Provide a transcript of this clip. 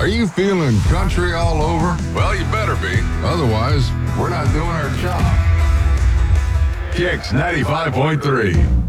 Are you feeling country all over? Well, you better be. Otherwise, we're not doing our job. Kicks 95.3.